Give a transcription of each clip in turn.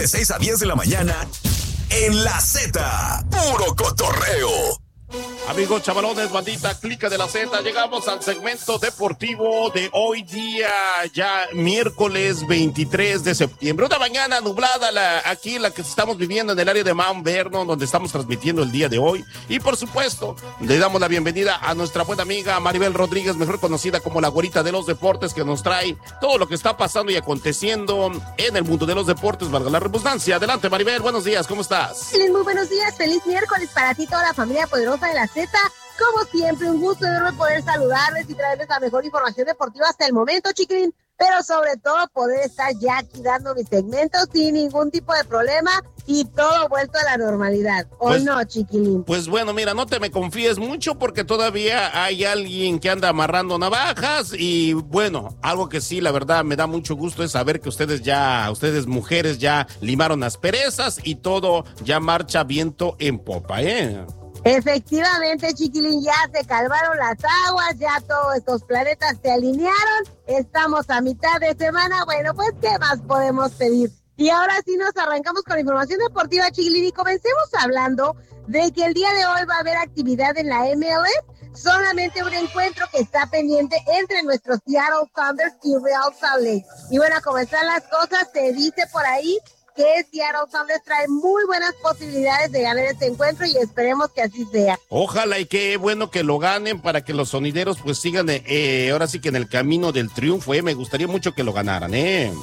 De 6 a 10 de la mañana, en La Z, puro cotorreo. Amigos chavalones, bandita, clica de la Z, llegamos al segmento deportivo de hoy día, ya miércoles 23 de septiembre. Una mañana nublada aquí, la que estamos viviendo en el área de Mount Vernon, donde estamos transmitiendo el día de hoy. Y por supuesto, le damos la bienvenida a nuestra buena amiga Maribel Rodríguez, mejor conocida como la güerita de los deportes, que nos trae todo lo que está pasando y aconteciendo en el mundo de los deportes, valga la redundancia. Adelante, Maribel, buenos días, ¿cómo estás? Muy buenos días, feliz miércoles para ti, toda la familia poderosa de la Z. Como siempre, un gusto enorme poder saludarles y traerles la mejor información deportiva hasta el momento, chiquilín, pero sobre todo poder estar ya aquí dando mis segmentos sin ningún tipo de problema y todo vuelto a la normalidad, ¿o no, chiquilín? Pues bueno, mira, no te me confíes mucho porque todavía hay alguien que anda amarrando navajas y bueno, algo que sí, la verdad, me da mucho gusto es saber que ustedes mujeres ya limaron asperezas y todo ya marcha viento en popa, ¿eh? Efectivamente, chiquilín, ya se calmaron las aguas, ya todos estos planetas se alinearon, estamos a mitad de semana, bueno, pues, ¿qué más podemos pedir? Y ahora sí nos arrancamos con la información deportiva, chiquilín, y comencemos hablando de que el día de hoy va a haber actividad en la MLS, solamente un encuentro que está pendiente entre nuestros Seattle Sounders y Real Salt Lake. Y bueno, a comenzar las cosas, se dice por ahí que Seattle Sounders trae muy buenas posibilidades de ganar este encuentro y esperemos que así sea. Ojalá y qué bueno que lo ganen para que los sonideros pues sigan ahora sí que en el camino del triunfo, me gustaría mucho que lo ganaran,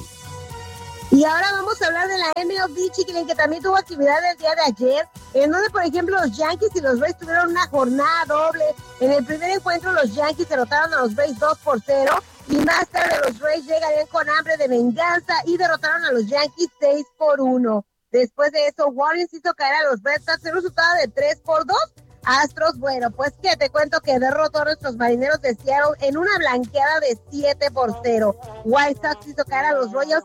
Y ahora vamos a hablar de la MLB, chiquilín, que también tuvo actividad el día de ayer, en donde, por ejemplo, los Yankees y los Rays tuvieron una jornada doble. En el primer encuentro, los Yankees derrotaron a los Rays 2-0, y más tarde los Rays llegarían con hambre de venganza y derrotaron a los Yankees 6-1. Después de eso, Warriors hizo caer a los Red Sox en un resultado de 3-2. Astros, bueno, pues que te cuento que derrotó a nuestros Marineros de Seattle en una blanqueada de 7-0. White Sox hizo caer a los Royals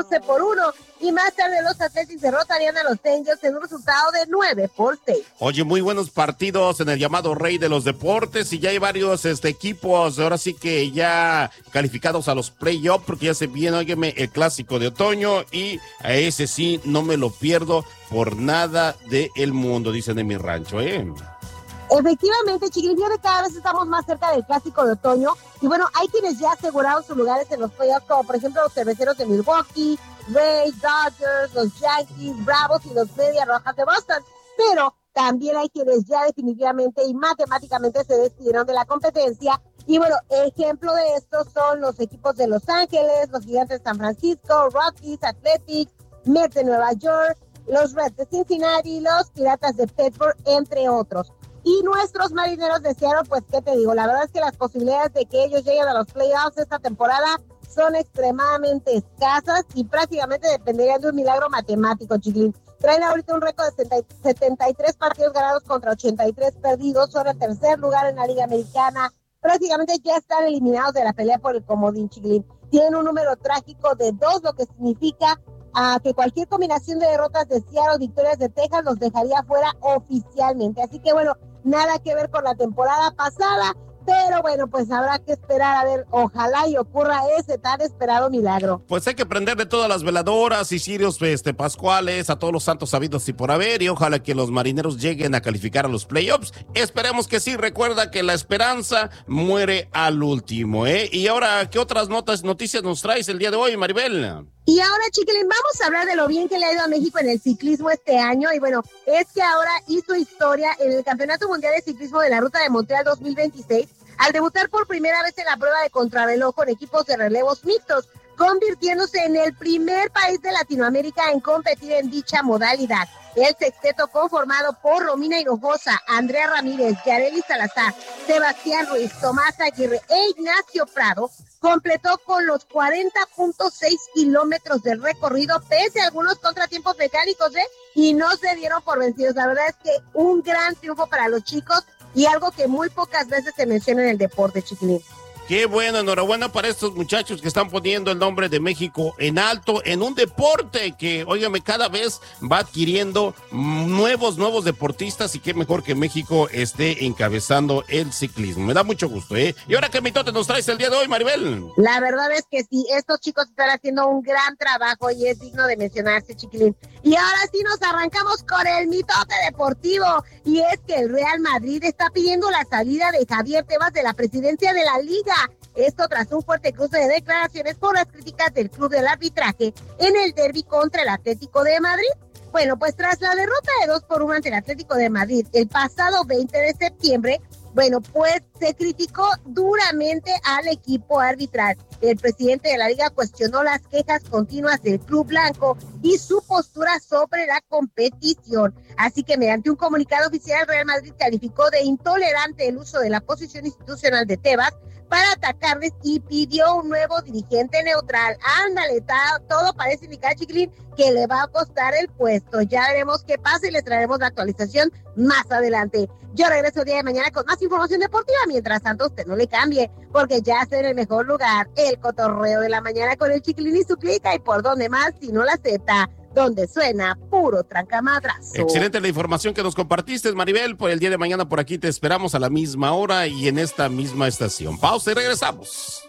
14-1 y más tarde los Athletics derrotarían a los Angels en un resultado de 9-6. Oye, muy buenos partidos en el llamado Rey de los Deportes y ya hay varios equipos, ahora sí que ya calificados a los playoffs porque ya se viene, óyeme, el clásico de otoño y a ese sí no me lo pierdo por nada del mundo, dicen en mi rancho, Efectivamente, chiquilín, cada vez estamos más cerca del clásico de otoño y bueno, hay quienes ya aseguraron sus lugares en los playoffs, como por ejemplo los Cerveceros de Milwaukee, Rays, Dodgers, los Yankees, Bravos y los Medias Rojas de Boston, pero también hay quienes ya definitivamente y matemáticamente se despidieron de la competencia. Y bueno, ejemplo de esto son los equipos de Los Ángeles, los Gigantes de San Francisco, Rockies, Athletics, Mets de Nueva York, los Reds de Cincinnati, los Piratas de Pittsburgh, entre otros. Y nuestros Marineros de Seattle, pues, ¿qué te digo? La verdad es que las posibilidades de que ellos lleguen a los playoffs esta temporada son extremadamente escasas y prácticamente dependerían de un milagro matemático, chiquilín. Traen ahorita un récord de 73 partidos ganados contra 83 perdidos, son el tercer lugar en la Liga Americana. Prácticamente ya están eliminados de la pelea por el comodín, chiquilín. Tienen un número trágico de 2, lo que significa que cualquier combinación de derrotas de Seattle o victorias de Texas los dejaría fuera oficialmente. Así que bueno, nada que ver con la temporada pasada, pero bueno, pues habrá que esperar a ver, ojalá y ocurra ese tan esperado milagro. Pues hay que prenderle todas las veladoras y cirios pascuales a todos los santos sabidos y por haber, y ojalá que los Marineros lleguen a calificar a los playoffs. Esperemos que sí. Recuerda que la esperanza muere al último, Y ahora, ¿qué otras noticias nos traes el día de hoy, Maribel? Y ahora, chiquilín, vamos a hablar de lo bien que le ha ido a México en el ciclismo este año. Y bueno, es que ahora hizo historia en el Campeonato Mundial de Ciclismo de la Ruta de Montreal 2026, al debutar por primera vez en la prueba de contrarreloj con equipos de relevos mixtos, convirtiéndose en el primer país de Latinoamérica en competir en dicha modalidad. El sexteto, conformado por Romina Hinojosa, Andrea Ramírez, Yareli Salazar, Sebastián Ruiz, Tomás Aguirre e Ignacio Prado, completó con los 40.6 kilómetros de recorrido, pese a algunos contratiempos mecánicos, y no se dieron por vencidos. La verdad es que un gran triunfo para los chicos y algo que muy pocas veces se menciona en el deporte, chiquilín. Qué bueno, enhorabuena para estos muchachos que están poniendo el nombre de México en alto en un deporte que, óigame, cada vez va adquiriendo nuevos deportistas y qué mejor que México esté encabezando el ciclismo. Me da mucho gusto, ¿eh? Y ahora, ¿qué mitote nos traes el día de hoy, Maribel? La verdad es que sí, estos chicos están haciendo un gran trabajo y es digno de mencionarse, chiquilín. Y ahora sí nos arrancamos con el mitote deportivo, y es que el Real Madrid está pidiendo la salida de Javier Tebas de la presidencia de la Liga. Esto tras un fuerte cruce de declaraciones por las críticas del club del arbitraje en el derbi contra el Atlético de Madrid. Bueno, pues tras la derrota de 2-1 ante el Atlético de Madrid el pasado 20 de septiembre, bueno, pues se criticó duramente al equipo arbitral. El presidente de la Liga cuestionó las quejas continuas del club blanco y su postura sobre la competición. Así que mediante un comunicado oficial, Real Madrid calificó de intolerante el uso de la posición institucional de Tebas para atacarles y pidió un nuevo dirigente neutral. Ándale, todo parece indicar, chiquilín, que le va a costar el puesto. Ya veremos qué pasa y les traeremos la actualización más adelante. Yo regreso el día de mañana con más información deportiva. Mientras tanto, usted no le cambie, porque ya está en el mejor lugar, el cotorreo de la mañana con el Chiquilín y su clica. Y por donde más, si no la Z, donde suena puro trancamadrazo. Excelente la información que nos compartiste, Maribel. Por el día de mañana por aquí te esperamos a la misma hora y en esta misma estación. Pausa y regresamos.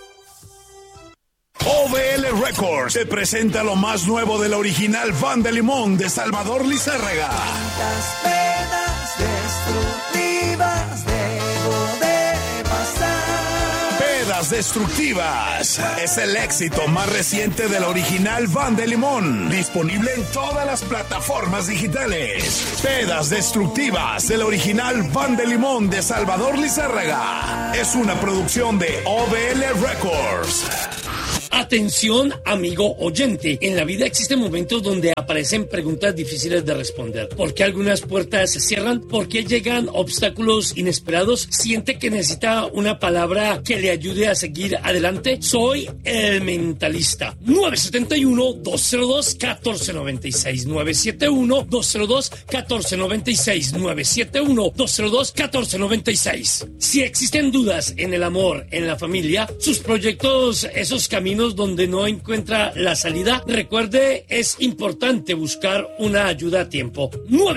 OVL Records te presenta lo más nuevo del original Van de Limón de Salvador Lizárraga. Tantas penas destructivas debo de pasar. Pedas destructivas es el éxito más reciente del original Van de Limón, disponible en todas las plataformas digitales. Pedas destructivas, el original Van de Limón de Salvador Lizárraga, es una producción de OVL Records. Atención, amigo oyente. En la vida existen momentos donde aparecen preguntas difíciles de responder. ¿Por qué algunas puertas se cierran? ¿Por qué llegan obstáculos inesperados? ¿Siente que necesita una palabra que le ayude a seguir adelante? Soy el mentalista. 971-202-1496. 971-202-1496. 971-202-1496. Si existen dudas en el amor, en la familia, sus proyectos, esos caminos donde no encuentra la salida, recuerde, es importante buscar una ayuda a tiempo.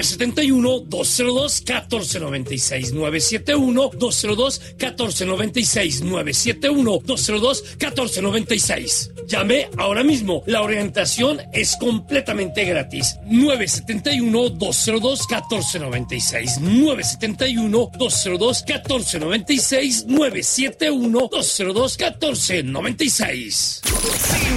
971-202-1496. 971-202-1496. 971-202-1496. Llame ahora mismo. La orientación es completamente gratis. 971-202-1496. 971-202-1496. 971-202-1496.